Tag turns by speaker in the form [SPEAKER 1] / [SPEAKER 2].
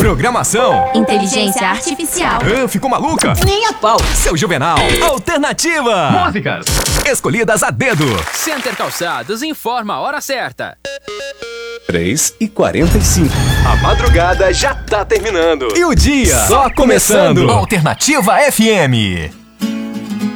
[SPEAKER 1] Programação.
[SPEAKER 2] Inteligência artificial.
[SPEAKER 1] Ficou maluca?
[SPEAKER 3] Nem a pau.
[SPEAKER 1] Seu Juvenal. Alternativa.
[SPEAKER 4] Músicas
[SPEAKER 1] escolhidas a dedo.
[SPEAKER 5] Center Calçados informa a hora certa.
[SPEAKER 6] 3h45.
[SPEAKER 1] A madrugada já tá terminando. E o dia só começando. Alternativa FM.